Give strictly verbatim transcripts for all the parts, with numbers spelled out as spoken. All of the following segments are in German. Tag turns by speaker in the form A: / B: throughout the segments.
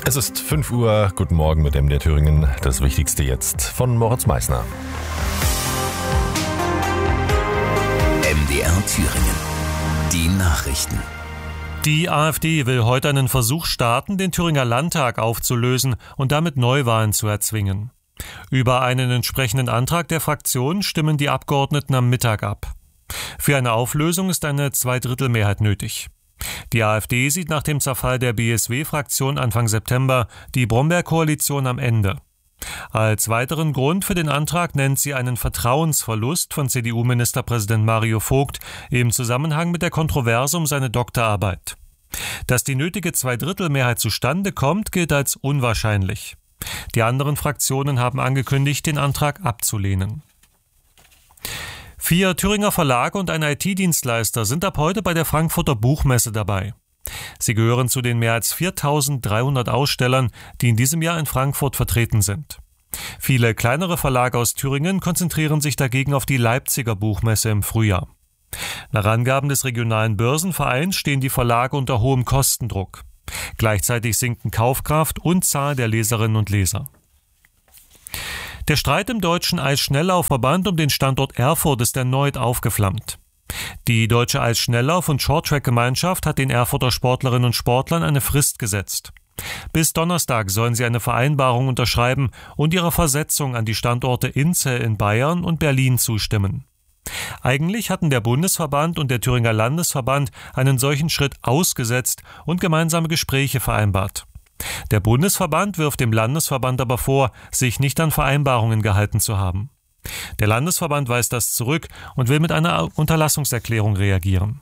A: Es ist fünf Uhr, guten Morgen mit M D R Thüringen. Das Wichtigste jetzt von Moritz Meissner.
B: M D R Thüringen. Die Nachrichten.
C: Die AfD will heute einen Versuch starten, den Thüringer Landtag aufzulösen und damit Neuwahlen zu erzwingen. Über einen entsprechenden Antrag der Fraktion stimmen die Abgeordneten am Mittag ab. Für eine Auflösung ist eine Zweidrittelmehrheit nötig. Die AfD sieht nach dem Zerfall der B S W-Fraktion Anfang September die Brombeer-Koalition am Ende. Als weiteren Grund für den Antrag nennt sie einen Vertrauensverlust von C D U-Ministerpräsident Mario Vogt im Zusammenhang mit der Kontroverse um seine Doktorarbeit. Dass die nötige Zweidrittelmehrheit zustande kommt, gilt als unwahrscheinlich. Die anderen Fraktionen haben angekündigt, den Antrag abzulehnen. Vier Thüringer Verlage und ein I T-Dienstleister sind ab heute bei der Frankfurter Buchmesse dabei. Sie gehören zu den mehr als viertausenddreihundert Ausstellern, die in diesem Jahr in Frankfurt vertreten sind. Viele kleinere Verlage aus Thüringen konzentrieren sich dagegen auf die Leipziger Buchmesse im Frühjahr. Nach Angaben des regionalen Börsenvereins stehen die Verlage unter hohem Kostendruck. Gleichzeitig sinken Kaufkraft und Zahl der Leserinnen und Leser. Der Streit im Deutschen Eisschnelllaufverband um den Standort Erfurt ist erneut aufgeflammt. Die Deutsche Eisschnelllauf- und Shorttrack-Gemeinschaft hat den Erfurter Sportlerinnen und Sportlern eine Frist gesetzt. Bis Donnerstag sollen sie eine Vereinbarung unterschreiben und ihrer Versetzung an die Standorte Inzell in Bayern und Berlin zustimmen. Eigentlich hatten der Bundesverband und der Thüringer Landesverband einen solchen Schritt ausgesetzt und gemeinsame Gespräche vereinbart. Der Bundesverband wirft dem Landesverband aber vor, sich nicht an Vereinbarungen gehalten zu haben. Der Landesverband weist das zurück und will mit einer Unterlassungserklärung reagieren.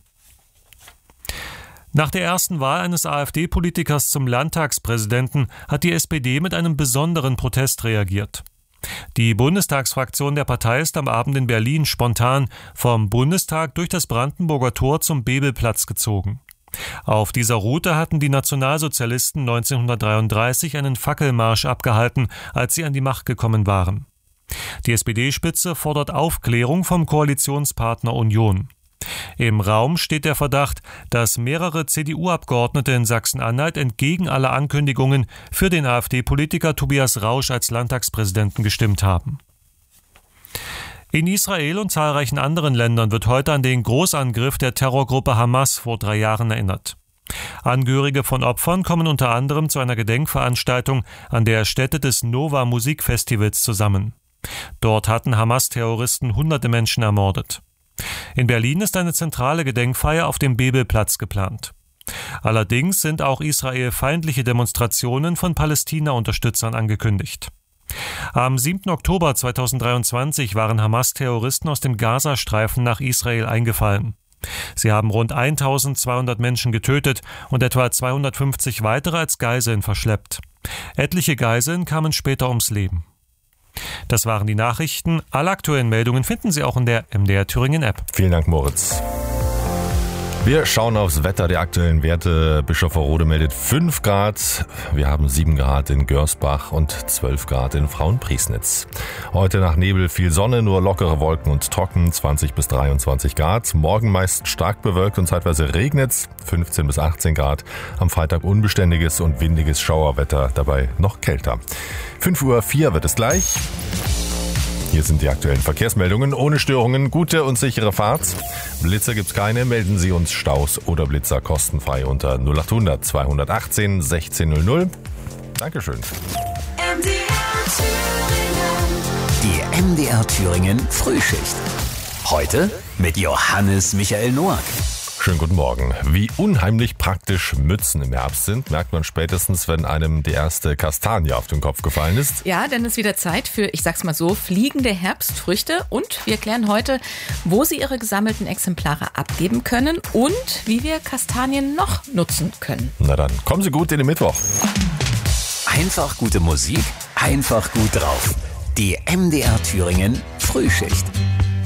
C: Nach der ersten Wahl eines AfD-Politikers zum Landtagspräsidenten hat die S P D mit einem besonderen Protest reagiert. Die Bundestagsfraktion der Partei ist am Abend in Berlin spontan vom Bundestag durch das Brandenburger Tor zum Bebelplatz gezogen. Auf dieser Route hatten die Nationalsozialisten neunzehnhundertdreiunddreißig einen Fackelmarsch abgehalten, als sie an die Macht gekommen waren. Die S P D-Spitze fordert Aufklärung vom Koalitionspartner Union. Im Raum steht der Verdacht, dass mehrere C D U-Abgeordnete in Sachsen-Anhalt entgegen aller Ankündigungen für den AfD-Politiker Tobias Rausch als Landtagspräsidenten gestimmt haben. In Israel und zahlreichen anderen Ländern wird heute an den Großangriff der Terrorgruppe Hamas vor drei Jahren erinnert. Angehörige von Opfern kommen unter anderem zu einer Gedenkveranstaltung an der Stätte des Nova Musikfestivals zusammen. Dort hatten Hamas-Terroristen hunderte Menschen ermordet. In Berlin ist eine zentrale Gedenkfeier auf dem Bebelplatz geplant. Allerdings sind auch israelfeindliche Demonstrationen von Palästina-Unterstützern angekündigt. Am siebten Oktober zweitausenddreiundzwanzig waren Hamas-Terroristen aus dem Gazastreifen nach Israel eingefallen. Sie haben rund eintausendzweihundert Menschen getötet und etwa zweihundertfünfzig weitere als Geiseln verschleppt. Etliche Geiseln kamen später ums Leben. Das waren die Nachrichten. Alle aktuellen Meldungen finden Sie auch in der M D R Thüringen App.
A: Vielen Dank, Moritz. Wir schauen aufs Wetter, der aktuellen Werte. Bischofferode meldet fünf Grad. Wir haben sieben Grad in Görsbach und zwölf Grad in Frauenpriesnitz. Heute nach Nebel viel Sonne, nur lockere Wolken und trocken, zwanzig bis dreiundzwanzig Grad. Morgen meist stark bewölkt und zeitweise regnet's, fünfzehn bis achtzehn Grad. Am Freitag unbeständiges und windiges Schauerwetter, dabei noch kälter. fünf Uhr vier wird es gleich. Hier sind die aktuellen Verkehrsmeldungen. Ohne Störungen, gute und sichere Fahrt. Blitzer gibt's keine. Melden Sie uns Staus oder Blitzer kostenfrei unter null achthundert zweihundertachtzehn sechzehn null null. Dankeschön.
B: M D R Thüringen. Die M D R Thüringen Frühschicht. Heute mit Johannes Michael Noack.
A: Schönen guten Morgen. Wie unheimlich praktisch Mützen im Herbst sind, merkt man spätestens, wenn einem die erste Kastanie auf den Kopf gefallen ist.
D: Ja, denn es ist wieder Zeit für, ich sag's mal so, fliegende Herbstfrüchte. Und wir klären heute, wo Sie Ihre gesammelten Exemplare abgeben können und wie wir Kastanien noch nutzen können.
A: Na dann, kommen Sie gut in den Mittwoch.
B: Einfach gute Musik, einfach gut drauf. Die M D R Thüringen Frühschicht.